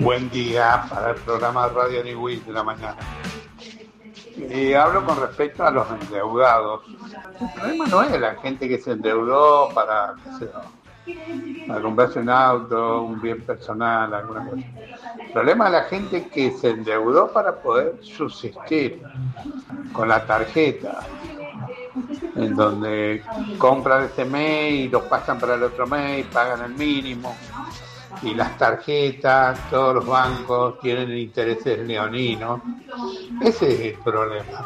Buen día para el programa de Radio Niwil de la mañana. Hablo con respecto a los endeudados. El problema no es la gente que se endeudó para comprarse un auto, un bien personal, alguna cosa. El problema es la gente que se endeudó para poder subsistir con la tarjeta, en donde compran este mes y los pasan para el otro mes y pagan el mínimo. Y las tarjetas, todos los bancos tienen intereses leoninos. Ese es el problema.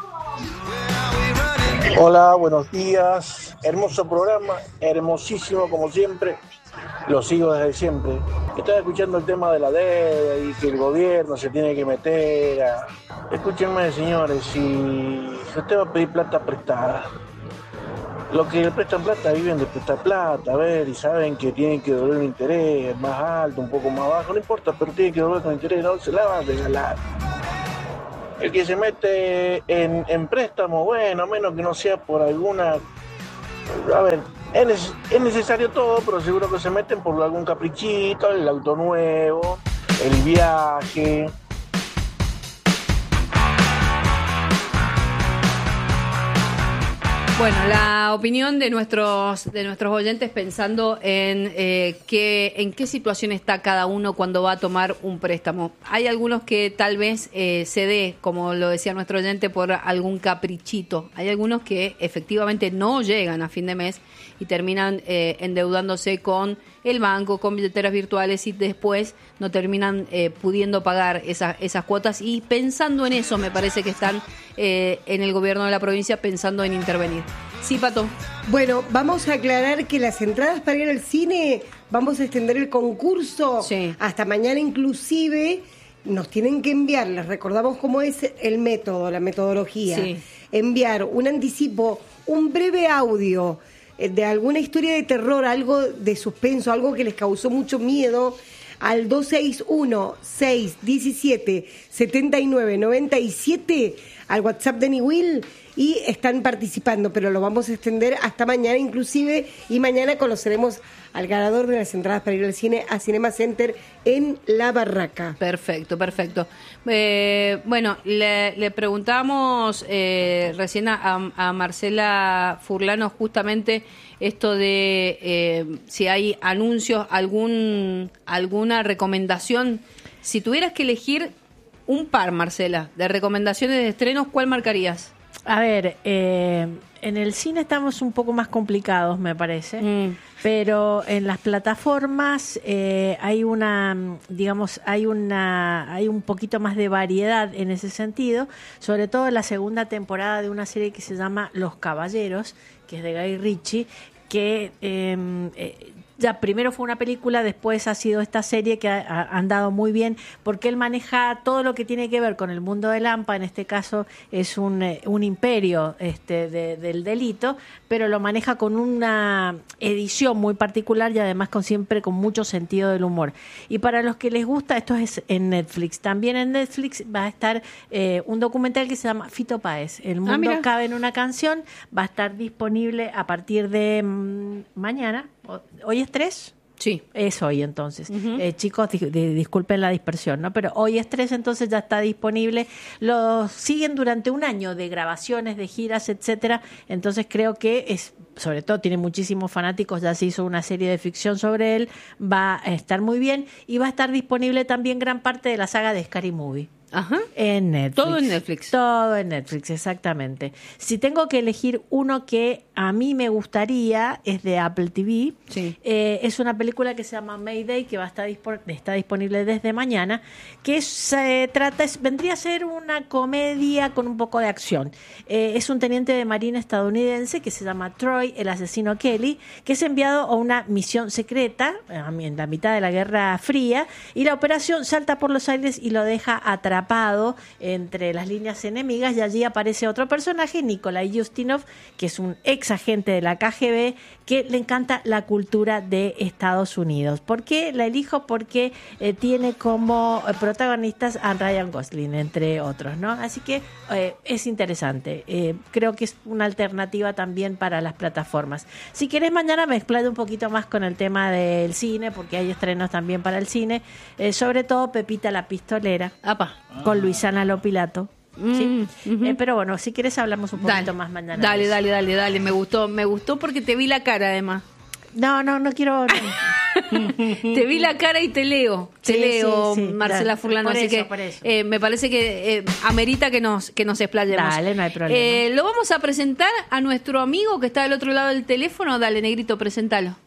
Hola, buenos días. Hermoso programa, hermosísimo como siempre. Lo sigo desde siempre. Estaba escuchando el tema de la deuda y que el gobierno se tiene que meter a... Escúchenme, señores, si usted va a pedir plata prestada, los que le prestan plata viven de prestar plata, a ver, y saben que tienen que devolver un interés más alto, un poco más bajo, no importa, pero tienen que devolver con interés, no se la van a regalar. El que se mete en préstamo, bueno, a menos que no sea por alguna... A ver, es necesario todo, pero seguro que se meten por algún caprichito, el auto nuevo, el viaje... Bueno, la opinión de nuestros oyentes pensando en qué situación está cada uno cuando va a tomar un préstamo. Hay algunos que tal vez se dé, como lo decía nuestro oyente, por algún caprichito. Hay algunos que efectivamente no llegan a fin de mes y terminan endeudándose con el banco, con billeteras virtuales y después no terminan pudiendo pagar esas cuotas. Y pensando en eso, me parece que están en el gobierno de la provincia pensando en intervenir. Sí, Pato. Bueno, vamos a aclarar que las entradas para ir al cine, vamos a extender el concurso hasta mañana inclusive. Nos tienen que enviar, les recordamos cómo es el método, la metodología. Sí. Enviar un anticipo, un breve audio de alguna historia de terror, algo de suspenso, algo que les causó mucho miedo, al 261-617-7997, al WhatsApp de Niwil, y están participando, pero lo vamos a extender hasta mañana inclusive, y mañana conoceremos al ganador de las entradas para ir al cine a Cinema Center en La Barraca. Perfecto. Bueno, le preguntamos recién a Marcela Furlano justamente esto de si hay anuncios, alguna recomendación. Si tuvieras que elegir un par, Marcela, de recomendaciones de estrenos, ¿cuál marcarías? A ver, en el cine estamos un poco más complicados, me parece, pero en las plataformas hay un poquito más de variedad en ese sentido, sobre todo en la segunda temporada de una serie que se llama Los Caballeros, que es de Guy Ritchie, que ya primero fue una película, después ha sido esta serie que ha andado muy bien, porque él maneja todo lo que tiene que ver con el mundo del AMPA. En este caso es un imperio del delito, pero lo maneja con una edición muy particular y además siempre con mucho sentido del humor. Y para los que les gusta, esto es en Netflix. También en Netflix va a estar un documental que se llama Fito Páez, El mundo cabe en una canción. Va a estar disponible a partir de mañana. ¿Hoy es 3? Sí. Es hoy, entonces. Chicos, disculpen la dispersión, ¿no? Pero hoy es 3, entonces ya está disponible. Lo siguen durante un año de grabaciones, de giras, etcétera. Entonces creo que sobre todo tiene muchísimos fanáticos, ya se hizo una serie de ficción sobre él, va a estar muy bien y va a estar disponible también gran parte de la saga de Scary Movie. Ajá. En Netflix. Todo en Netflix. Todo en Netflix, exactamente. Si tengo que elegir uno que a mí me gustaría, es de Apple TV. Sí. Es una película que se llama Mayday, que está disponible desde mañana, que vendría a ser una comedia con un poco de acción. Es un teniente de marina estadounidense que se llama Troy, el asesino Kelly, que es enviado a una misión secreta en la mitad de la Guerra Fría, y la operación salta por los aires y lo deja atrapado atrapado entre las líneas enemigas y allí aparece otro personaje, Nikolai Ustinov, que es un ex agente de la KGB que le encanta la cultura de Estados Unidos. ¿Por qué la elijo? Porque tiene como protagonistas a Ryan Gosling, entre otros, ¿no? Así que es interesante. Creo que es una alternativa también para las plataformas. Si querés, mañana me explayo un poquito más con el tema del cine, porque hay estrenos también para el cine, sobre todo Pepita la Pistolera, con Luisana Lopilato. Sí. Pero bueno, si quieres hablamos un poquito más mañana. Dale, me gustó porque te vi la cara además. No quiero. Te vi la cara y te leo, Marcela dale, Furlano, así eso, que me parece que amerita que nos explayemos. Dale, no hay problema. Lo vamos a presentar a nuestro amigo que está del otro lado del teléfono. Dale, Negrito, presentalo.